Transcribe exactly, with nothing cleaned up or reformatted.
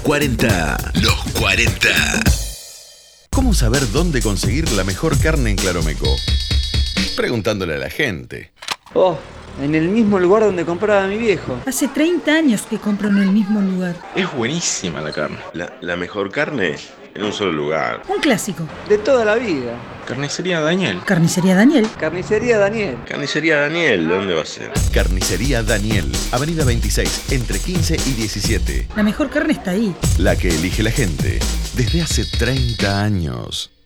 cuarenta. Los cuarenta. ¿Cómo saber dónde conseguir la mejor carne en Claromeco? Preguntándole a la gente. Oh, en el mismo lugar donde compraba mi viejo. Hace treinta años que compro en el mismo lugar. Es buenísima la carne. La, la mejor carne en un solo lugar. Un clásico. De toda la vida. Carnicería Daniel. Carnicería Daniel. Carnicería Daniel. Carnicería Daniel, ¿de dónde va a ser? Carnicería Daniel, Avenida veintiséis, entre quince y diecisiete. La mejor carne está ahí. La que elige la gente desde hace treinta años.